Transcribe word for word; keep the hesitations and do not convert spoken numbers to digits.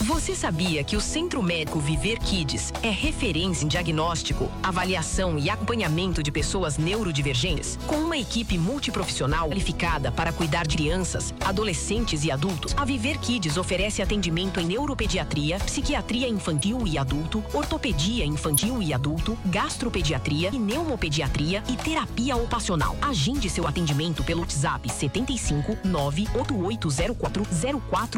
Você sabia que o Centro Médico Viver Kids é referência em diagnóstico, avaliação e acompanhamento de pessoas neurodivergentes? Com uma equipe multiprofissional qualificada para cuidar de crianças, adolescentes e adultos, a Viver Kids oferece atendimento em neuropediatria, psiquiatria infantil e adulto, ortopedia infantil e adulto, gastropediatria, pneumopediatria e terapia ocupacional. Agende seu atendimento pelo WhatsApp setenta e cinco, nove oito oito zero quatro zero quatro